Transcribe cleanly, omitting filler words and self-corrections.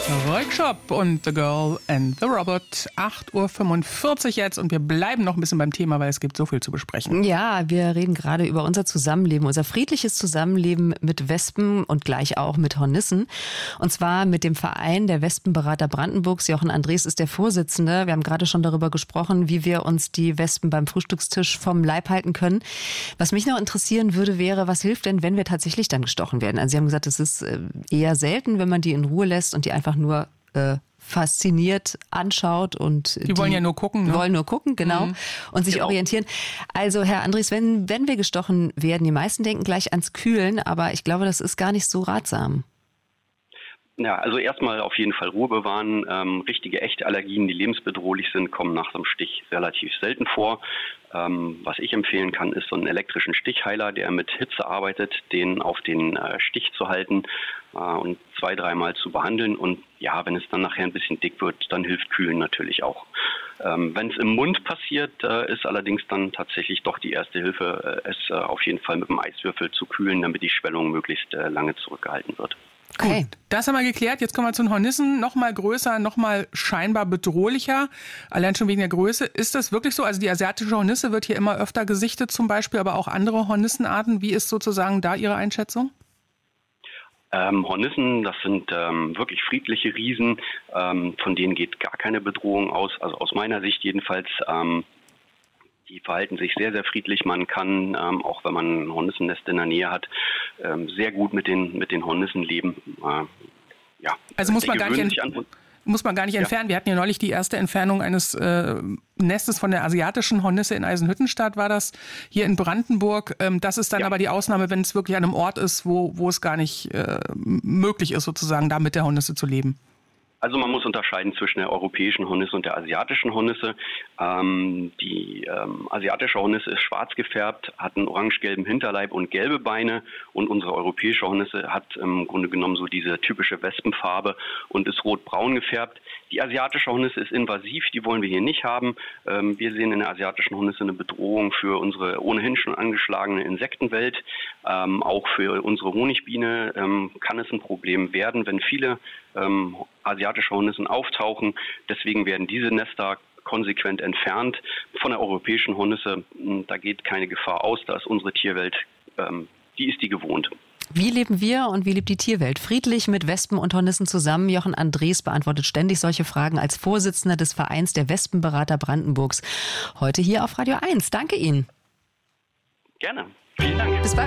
Workshop und The Girl and the Robot. 8:45 Uhr jetzt und wir bleiben noch ein bisschen beim Thema, weil es gibt so viel zu besprechen. Ja, wir reden gerade über unser Zusammenleben, unser friedliches Zusammenleben mit Wespen und gleich auch mit Hornissen. Und zwar mit dem Verein der Wespenberater Brandenburgs. Jochen Andres ist der Vorsitzende. Wir haben gerade schon darüber gesprochen, wie wir uns die Wespen beim Frühstückstisch vom Leib halten können. Was mich noch interessieren würde, wäre, was hilft denn, wenn wir tatsächlich dann gestochen werden? Also Sie haben gesagt, es ist eher selten, wenn man die in Ruhe lässt und die einfach nur fasziniert anschaut und die wollen ja nur gucken, ne? Wollen nur gucken, genau, und sich orientieren. Also Herr Andres, wenn wir gestochen werden, die meisten denken gleich ans Kühlen, aber ich glaube, das ist gar nicht so ratsam. Ja, also erstmal auf jeden Fall Ruhe bewahren. Richtige, echte Allergien, die lebensbedrohlich sind, kommen nach so einem Stich relativ selten vor. Was ich empfehlen kann, ist so einen elektrischen Stichheiler, der mit Hitze arbeitet, den auf den Stich zu halten und 2-3 Mal zu behandeln. Und ja, wenn es dann nachher ein bisschen dick wird, dann hilft Kühlen natürlich auch. Wenn es im Mund passiert, ist allerdings dann tatsächlich doch die erste Hilfe, es auf jeden Fall mit einem Eiswürfel zu kühlen, damit die Schwellung möglichst lange zurückgehalten wird. Okay. Gut, das haben wir geklärt. Jetzt kommen wir zu den Hornissen. Noch mal größer, noch mal scheinbar bedrohlicher. Allein schon wegen der Größe. Ist das wirklich so? Also die asiatische Hornisse wird hier immer öfter gesichtet zum Beispiel, aber auch andere Hornissenarten. Wie ist sozusagen da Ihre Einschätzung? Hornissen, das sind wirklich friedliche Riesen. Von denen geht gar keine Bedrohung aus. Also aus meiner Sicht jedenfalls. Die verhalten sich sehr, sehr friedlich. Man kann, auch wenn man ein Hornissennest in der Nähe hat, sehr gut mit den Hornissen leben. Ja. Also muss man gar nicht entfernen. Wir hatten ja neulich die erste Entfernung eines Nestes von der asiatischen Hornisse in Eisenhüttenstadt, war das hier in Brandenburg. Das ist dann aber die Ausnahme, wenn es wirklich an einem Ort ist, wo es gar nicht möglich ist, sozusagen da mit der Hornisse zu leben. Also man muss unterscheiden zwischen der europäischen Hornisse und der asiatischen Hornisse. Die asiatische Hornisse ist schwarz gefärbt, hat einen orange-gelben Hinterleib und gelbe Beine. Und unsere europäische Hornisse hat im Grunde genommen so diese typische Wespenfarbe und ist rot-braun gefärbt. Die asiatische Hornisse ist invasiv, die wollen wir hier nicht haben. Wir sehen in der asiatischen Hornisse eine Bedrohung für unsere ohnehin schon angeschlagene Insektenwelt. Auch für unsere Honigbiene kann es ein Problem werden, wenn viele asiatische Hornissen auftauchen. Deswegen werden diese Nester konsequent entfernt. Von der europäischen Hornisse, da geht keine Gefahr aus. Da ist unsere Tierwelt, die ist die gewohnt. Wie leben wir und wie lebt die Tierwelt? Friedlich mit Wespen und Hornissen zusammen. Jochen Andres beantwortet ständig solche Fragen als Vorsitzender des Vereins der Wespenberater Brandenburgs. Heute hier auf Radio 1. Danke Ihnen. Gerne. Vielen Dank. Bis bald.